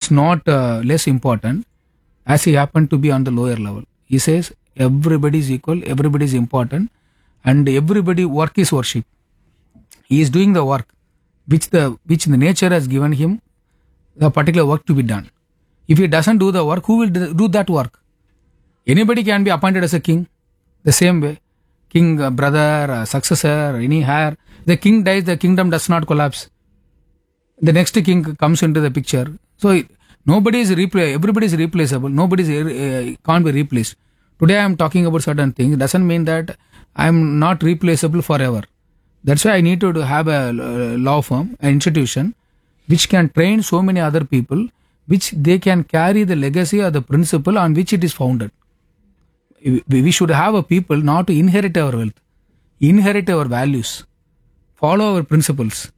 is not less important as he happened to be on the lower level. He says everybody is equal, everybody is important, and everybody work is worship. He is doing the work which the nature has given him the particular work to be done. If he doesn't do the work, who will do that work? Anybody can be appointed as a king the same way. King, brother, successor, any heir. The king dies, the kingdom does not collapse. The next king comes into the picture. So nobody is everybody is replaceable. Nobody can't be replaced. Today I am talking about certain things. Doesn't mean that I am not replaceable forever. That's why I need to have a law firm, an institution, which can train so many other people, which they can carry the legacy or the principle on which it is founded. We should have a people not to inherit our wealth, inherit our values, follow our principles.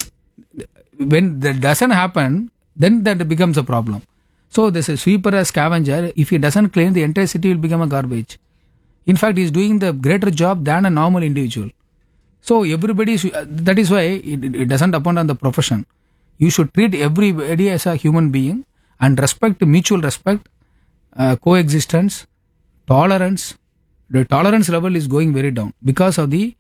When that doesn't happen, then that becomes a problem. So there's a sweeper, a scavenger. If he doesn't clean, the entire city will become a garbage. In fact, he's doing the greater job than a normal individual. So that is why it doesn't depend on the profession. You should treat everybody as a human being and respect, mutual respect, coexistence, tolerance. The tolerance level is going very down because of the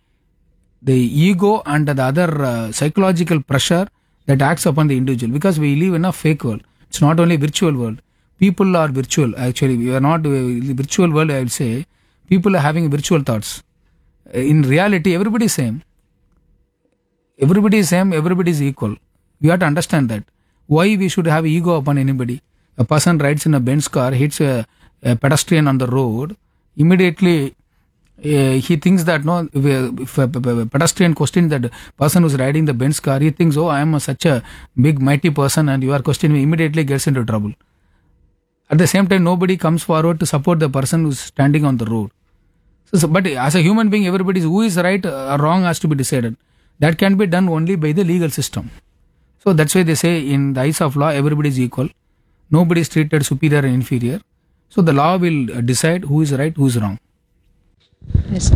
ego and the other psychological pressure that acts upon the individual, because we live in a fake world. It's not only virtual world. People are virtual. Actually, we are not the virtual world. I will say people are having virtual thoughts. In reality, everybody is same. Everybody is same. Everybody is equal. We have to understand that. Why we should have ego upon anybody? A person rides in a Benz car, hits a pedestrian on the road. Immediately, he thinks that if a pedestrian questions that person who's riding the Benz car, he thinks, oh, I am such a big mighty person and you are questioning me, immediately gets into trouble. At the same time, nobody comes forward to support the person who's standing on the road. But as a human being, everybody who is right or wrong has to be decided. That can be done only by the legal system. So that's why they say in the eyes of law, everybody is equal. Nobody is treated superior and inferior. So the law will decide who is right, who is wrong. Yes.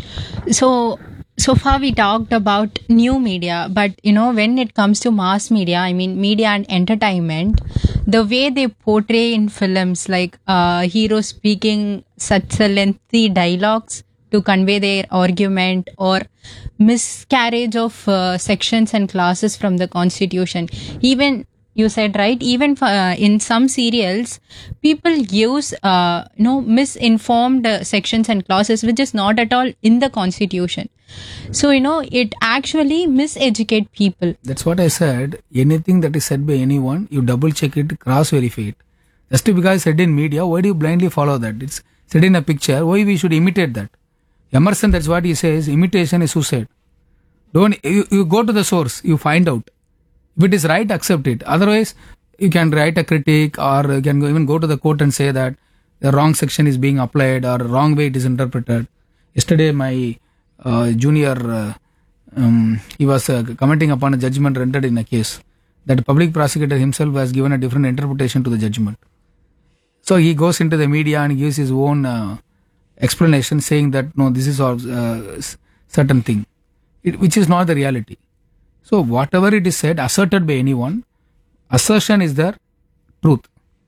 So far we talked about new media, but when it comes to mass media, I mean media and entertainment, the way they portray in films, like heroes speaking such a lengthy dialogues to convey their argument, or miscarriage of sections and clauses from the constitution. Even you said, right, even in some serials, people use misinformed sections and clauses which is not at all in the constitution. So it actually miseducate people. That's what I said. Anything that is said by anyone, you double check it, cross verify it. Just because said in media, why do you blindly follow that? It's said in a picture, why we should imitate that? Emerson, that's what he says, imitation is suicide. You go to the source, you find out. If it is right, accept it. Otherwise, you can write a critique, or you can even go to the court and say that the wrong section is being applied or wrong way it is interpreted. Yesterday, my junior, he was commenting upon a judgment rendered in a case that the public prosecutor himself has given a different interpretation to the judgment. So he goes into the media and gives his own explanation, saying that no, this is a certain thing, which is not the reality. So whatever it is said, asserted by anyone, assertion is the truth.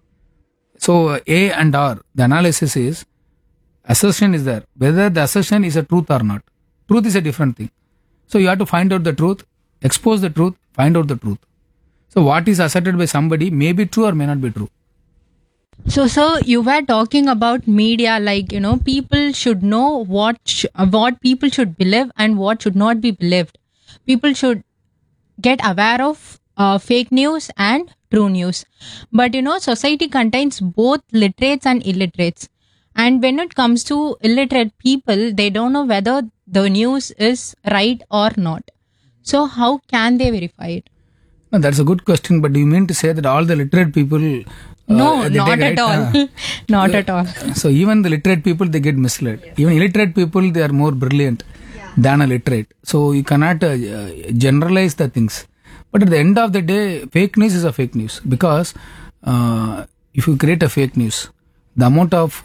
So A and R, the analysis is, assertion is there. Whether the assertion is a truth or not. Truth is a different thing. So you have to find out the truth, expose the truth, find out the truth. So what is asserted by somebody may be true or may not be true. So, sir, you were talking about media, like, people should know what people should believe and what should not be believed. People should get aware of fake news and true news. But, society contains both literates and illiterates. And when it comes to illiterate people, they don't know whether the news is right or not. So how can they verify it? No, that's a good question. But do you mean to say that all the literate people... No, not at all. Not at all. So even the literate people, they get misled. Yes. Even illiterate people, they are more brilliant than a literate. So you cannot generalize the things. But at the end of the day, fake news is a fake news. Because if you create a fake news, the amount of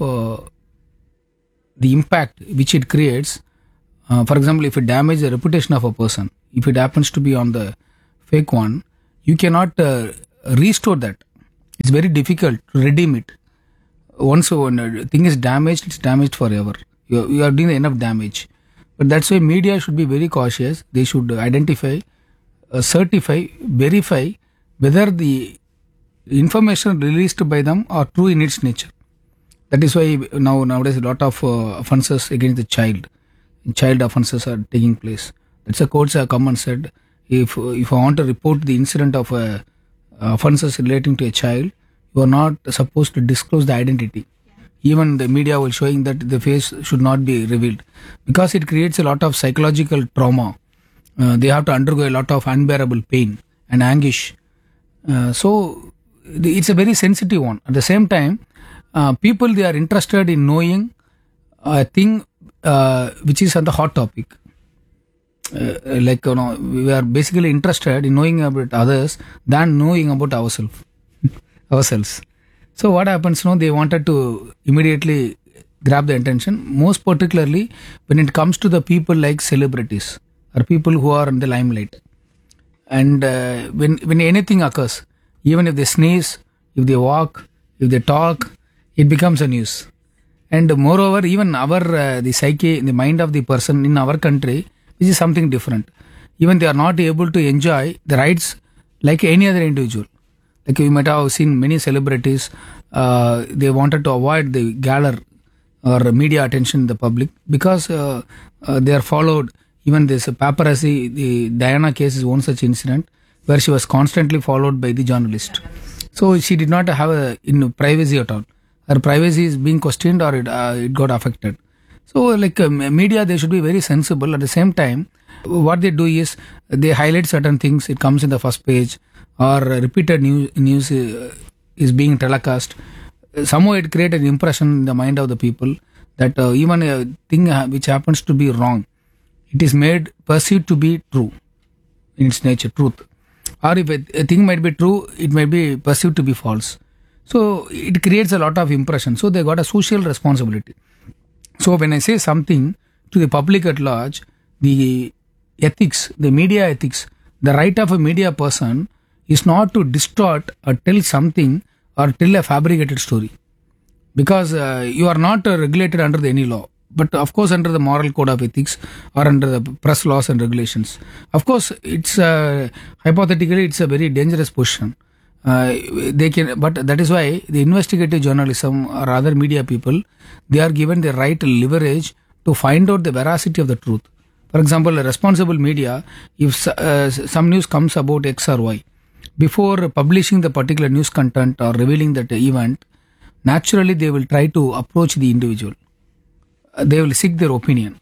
the impact which it creates, for example, if it damages the reputation of a person, if it happens to be on the fake one, you cannot restore that. It's very difficult to redeem it. Once a thing is damaged, it's damaged forever. You are doing enough damage. But that's why media should be very cautious. They should identify, certify, verify whether the information released by them are true in its nature. That is why nowadays a lot of offences against the child offences are taking place. That's the courts have come and said, if I want to report the incident of offences relating to a child, you are not supposed to disclose the identity. Even the media will showing that the face should not be revealed, because it creates a lot of psychological trauma. They have to undergo a lot of unbearable pain and anguish. So it's a very sensitive one. At the same time, people, they are interested in knowing a thing which is on the hot topic. We are basically interested in knowing about others than knowing about ourselves. So what happens now? They wanted to immediately grab the attention, most particularly when it comes to the people like celebrities or people who are in the limelight. And when anything occurs, even if they sneeze, if they walk, if they talk, it becomes a news. And moreover, even the psyche, the mind of the person in our country, which is something different. Even they are not able to enjoy the rights like any other individual. Like you might have seen many celebrities, they wanted to avoid the gala or media attention in the public because they are followed. Even this paparazzi, the Diana case is one such incident where she was constantly followed by the journalist. So she did not have privacy at all. Her privacy is being questioned or it got affected. So media, they should be very sensible. At the same time, what they do is they highlight certain things. It comes in the first page, or repeated news is being telecast. Somehow it creates an impression in the mind of the people that even a thing which happens to be wrong, it is made perceived to be true in its nature, truth. Or if a thing might be true, it may be perceived to be false. So it creates a lot of impression. So they got a social responsibility. So when I say something to the public at large, the ethics, the media ethics, the right of a media person is not to distort or tell something or tell a fabricated story, because you are not regulated under any law, but of course under the moral code of ethics or under the press laws and regulations. Of course, it's hypothetically it's a very dangerous position. But that is why the investigative journalism or other media people, they are given the right leverage to find out the veracity of the truth. For example, a responsible media, if some news comes about X or Y, before publishing the particular news content or revealing that event, naturally they will try to approach the individual. They will seek their opinion,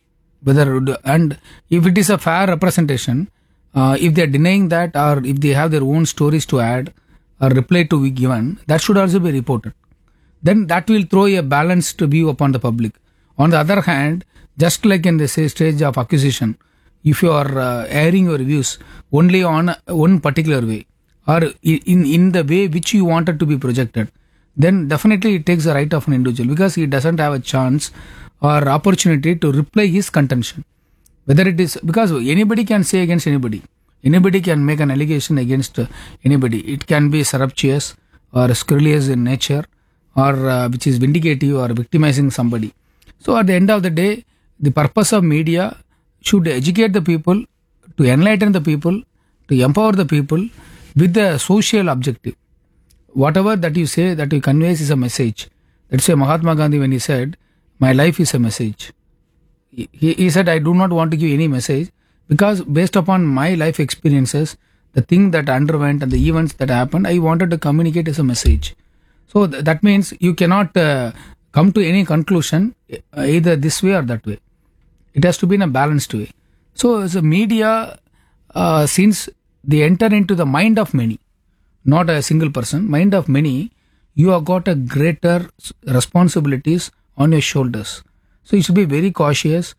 and if it is a fair representation, if they are denying that, or if they have their own stories to add or reply to be given, that should also be reported. Then that will throw a balanced view upon the public. On the other hand, just like in the stage of accusation, if you are airing your views only on one particular way or in the way which you wanted to be projected, then definitely it takes the right of an individual, because he doesn't have a chance or opportunity to reply his contention. Whether it is, because anybody can say against anybody. Anybody can make an allegation against anybody. It can be surreptitious or scurrilous in nature, or which is vindicative or victimizing somebody. So at the end of the day, the purpose of media should educate the people, to enlighten the people, to empower the people with the social objective. Whatever that you say, that you convey is a message. That's why Mahatma Gandhi, when he said, "My life is a message," he said, "I do not want to give any message, because based upon my life experiences, the thing that underwent and the events that happened, I wanted to communicate as a message." So that means you cannot come to any conclusion either this way or that way. It has to be in a balanced way. So as a media, since they enter into the mind of many, not a single person, mind of many, you have got a greater responsibilities on your shoulders. So you should be very cautious.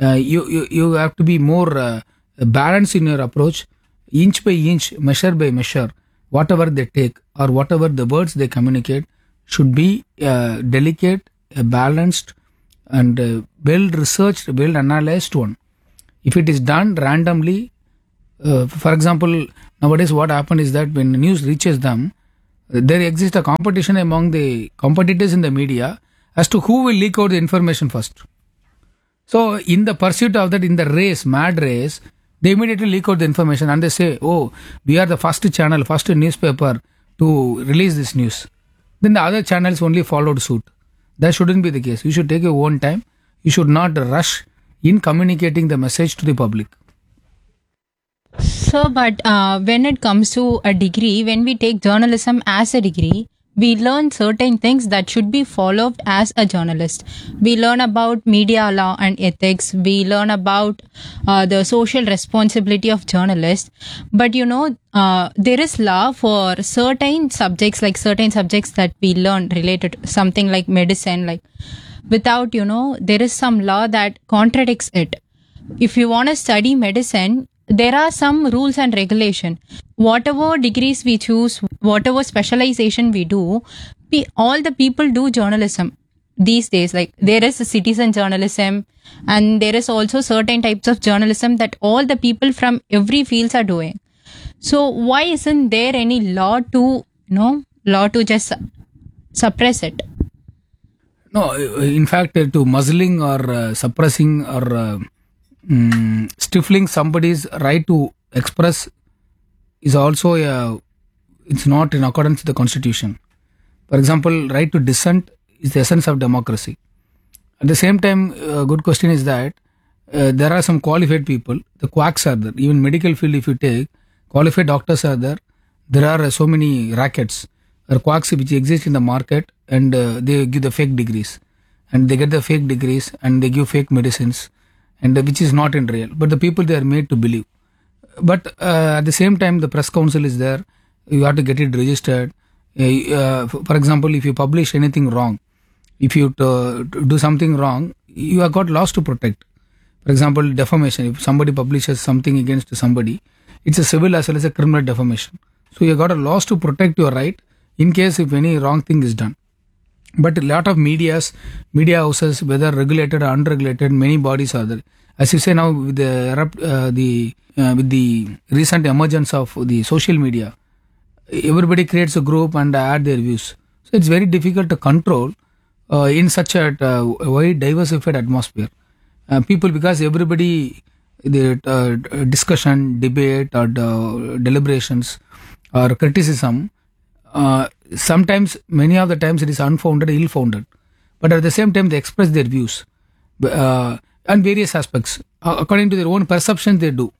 You have to be more balanced in your approach, inch by inch, measure by measure. Whatever they take or whatever the words they communicate should be delicate, balanced, and well-researched, well-analyzed one. If it is done randomly, for example, nowadays what happens is that when news reaches them, There exists a competition among the competitors in the media as to who will leak out the information first. So in the pursuit of that, in the race, mad race, they immediately leak out the information and they say, oh, we are the first channel, first newspaper to release this news. Then the other channels only followed suit. That shouldn't be the case. You should take your own time. You should not rush in communicating the message to the public. So, but when it comes to a degree, when we take journalism as a degree, we learn certain things that should be followed as a journalist. We learn about media law and ethics. We learn about the social responsibility of journalists. But there is law for certain subjects, like certain subjects that we learn related to something like medicine. Like without, there is some law that contradicts it. If you want to study medicine, there are some rules and regulation. Whatever degrees we choose, whatever specialization we do, all the people do journalism these days. Like there is a citizen journalism, and there is also certain types of journalism that all the people from every fields are doing. So why isn't there any law to just suppress it? No, in fact, to muzzling or suppressing or stifling somebody's right to express is also it's not in accordance with the constitution. For example, right to dissent is the essence of democracy. At the same time, a good question is that there are some qualified people. The quacks are there. Even medical field, if you take, qualified doctors are there. There are so many rackets or quacks which exist in the market, and they give the fake degrees, and they get the fake degrees and they give fake medicines, and which is not in real, but the people, they are made to believe. But at the same time, the press council is there. You have to get it registered. For example, if you publish anything wrong, if you do something wrong, you have got laws to protect. For example, defamation. If somebody publishes something against somebody, it's a civil as well as a criminal defamation. So you have got a laws to protect your right in case if any wrong thing is done. But a lot of media houses, whether regulated or unregulated, many bodies are there. As you say now, with the recent emergence of the social media, everybody creates a group and add their views. So it's very difficult to control in such a wide diversified atmosphere. People, because everybody, the discussion, debate, or deliberations or criticism, sometimes, many of the times, it is unfounded, ill-founded. But at the same time, they express their views on various aspects according to their own perception. They do.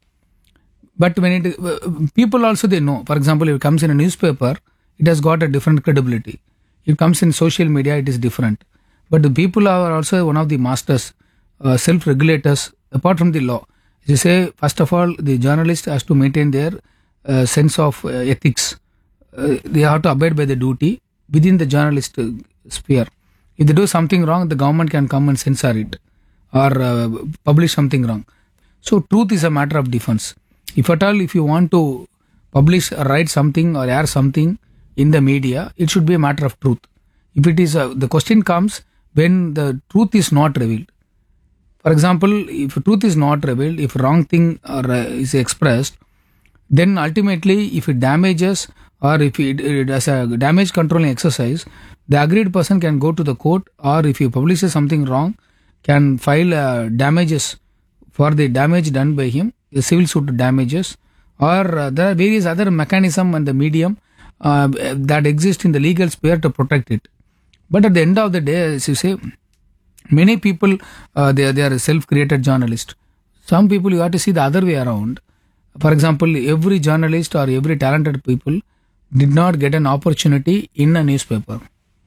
But when people also, they know. For example, if it comes in a newspaper, it has got a different credibility. If it comes in social media, it is different. But the people are also one of the masters, self-regulators, apart from the law. As you say, first of all, the journalist has to maintain their sense of ethics. They have to abide by the duty within the journalist sphere. If they do something wrong, the government can come and censor it or publish something wrong. So truth is a matter of defense. If at all, if you want to publish or write something or air something in the media, it should be a matter of truth. If it is, the question comes when the truth is not revealed. For example, if truth is not revealed, if wrong thing is expressed, then ultimately, if it damages or if it as a damage controlling exercise, the aggrieved person can go to the court, or if he publishes something wrong, can file damages for the damage done by him, a civil suit damages, or there are various other mechanism and the medium that exist in the legal sphere to protect it. But at the end of the day, as you say, many people, they are self-created journalists. Some people, you have to see the other way around. For example, every journalist or every talented people did not get an opportunity in a newspaper.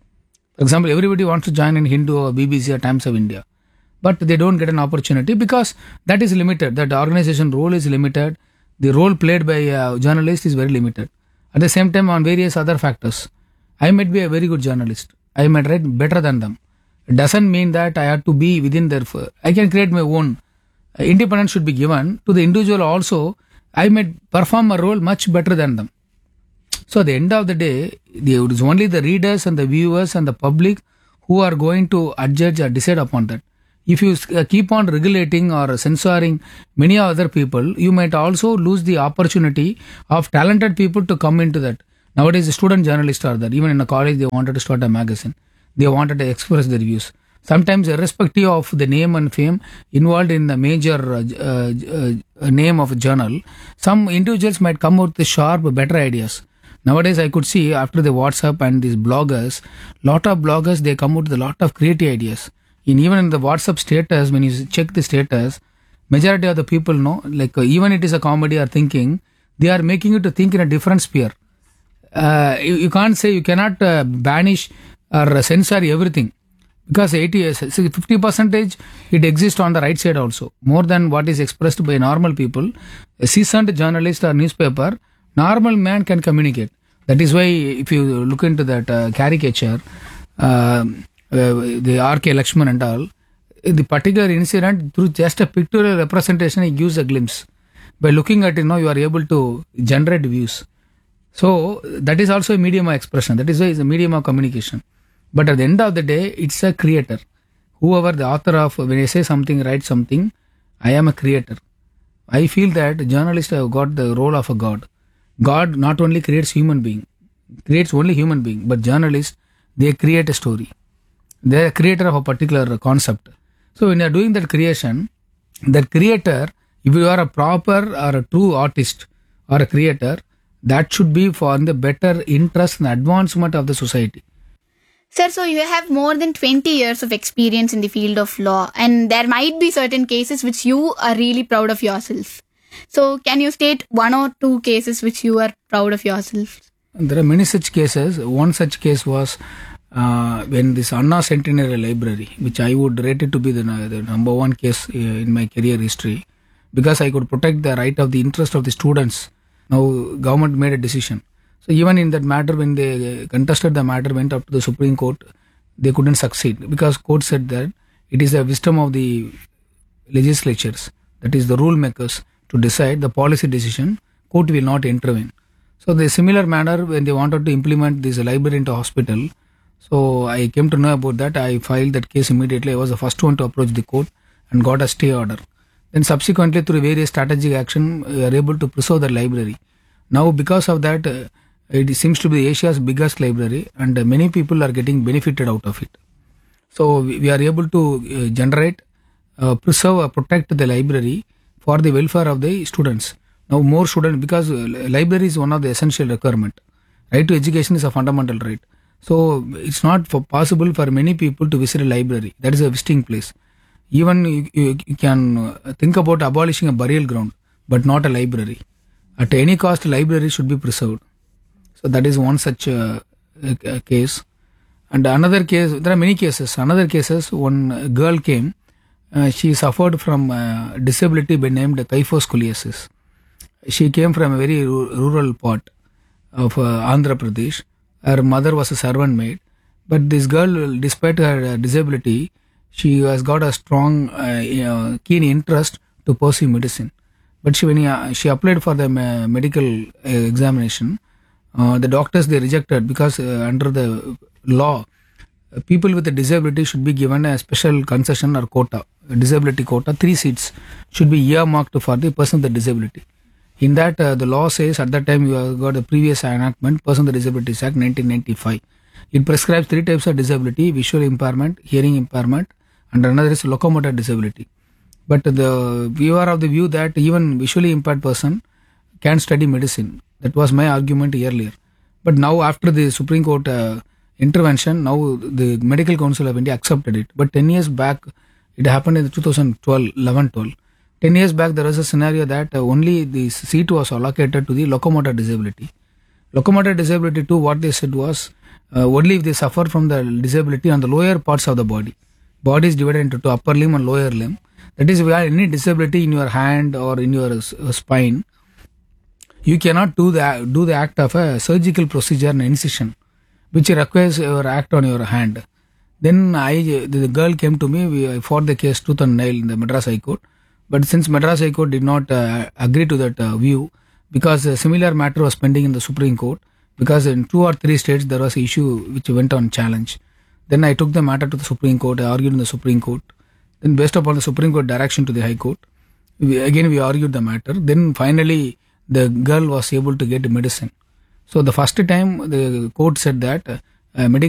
For example, everybody wants to join in Hindu or BBC or Times of India, but they don't get an opportunity because that is limited. That organization role is limited. The role played by a journalist is very limited. At the same time, on various other factors, I might be a very good journalist. I might write better than them. It doesn't mean that I have to be within their. I can create my own. Independence should be given to the individual also. I might perform a role much better than them. So at the end of the day, it is only the readers and the viewers and the public who are going to adjudge or decide upon that. If you keep on regulating or censoring many other people, you might also lose the opportunity of talented people to come into that. Nowadays, the student journalists are there. Even in a college, they wanted to start a magazine. They wanted to express their views. Sometimes, irrespective of the name and fame involved in the major name of a journal, some individuals might come out with sharp, better ideas. Nowadays, I could see after the WhatsApp and these bloggers, lot of bloggers, they come out with a lot of creative ideas. Even in the WhatsApp status, when you check the status, majority of the people know, like even it is a comedy or thinking, they are making you to think in a different sphere. You can't say, you cannot banish or censor everything, because 50% it exists on the right side also, more than what is expressed by normal people. A seasoned journalist or newspaper, normal man can communicate. That is why if you look into that caricature, the R.K. Lakshman and all, the particular incident, through just a pictorial representation, it gives a glimpse. By looking at it, you are able to generate views. So that is also a medium of expression. That is why it's a medium of communication. But at the end of the day, it's a creator. Whoever the author of, when I say something, write something, I am a creator. I feel that journalists have got the role of a god. God not only creates creates only human being, but journalists, they create a story. They are a creator of a particular concept. So when you are doing that creation, that creator, if you are a proper or a true artist or a creator, that should be for the better interest and advancement of the society. Sir, so you have more than 20 years of experience in the field of law, and there might be certain cases which you are really proud of yourself. So can you state one or two cases which you are proud of yourself? There are many such cases. One such case was when this Anna Centenary Library, which I would rate it to be the number one case in my career history, because I could protect the right of the interest of the students. Now government made a decision. So even in that matter, when they contested the matter, went up to the Supreme Court, they couldn't succeed, because court said that it is the wisdom of the legislatures, that is the rule makers, to decide the policy decision. Court will not intervene. So the similar manner, when they wanted to implement this library into hospital, so I came to know about that. I filed that case immediately. I was the first one to approach the court and got a stay order. Then subsequently, through various strategic action, we are able to preserve the library. Now because of that, it seems to be Asia's biggest library, and many people are getting benefited out of it. So we are able to generate, preserve, protect the library for the welfare of the students. Now more students, because library is one of the essential requirement. Right to education is a fundamental right. So it's not possible for many people to visit a library. That is a visiting place. Even you can think about abolishing a burial ground, but not a library. At any cost, library should be preserved. So that is one such case. And another case, there are many cases. Another cases, one girl came, she suffered from disability by named kyphoscoliosis. She came from a very rural part of Andhra Pradesh. Her mother was a servant maid. But this girl, despite her disability, she has got a strong, keen interest to pursue medicine. But when she applied for the medical examination, the doctors, they rejected, because under the law, people with a disability should be given a special concession or quota, a disability quota. 3 seats should be earmarked for the person with disability. In that, the law says at that time you have got the previous enactment, Person with Disabilities Act 1995. It prescribes 3 types of disability: visual impairment, hearing impairment, and another is locomotor disability. But we are of the view that even visually impaired person can study medicine. That was my argument earlier. But now after the Supreme Court intervention, now the Medical Council of India accepted it. But 10 years back, it happened in 2012. 10 years back, there was a scenario that only the seat was allocated to the locomotor disability. Locomotor disability too, what they said was, only if they suffer from the disability on the lower parts of the body. Body is divided into 2, upper limb and lower limb. That is, if you have any disability in your hand or in your spine, you cannot do the act of a surgical procedure and incision, which requires your act on your hand. Then the girl came to me. I fought the case tooth and nail in the Madras High Court. But since Madras High Court did not agree to that view, because a similar matter was pending in the Supreme Court, because in 2 or 3 states there was an issue which went on challenge. Then I took the matter to the Supreme Court. I argued in the Supreme Court. Then based upon the Supreme Court direction to the High Court, we argued the matter. Then finally the girl was able to get medicine. So the first time the court said that medical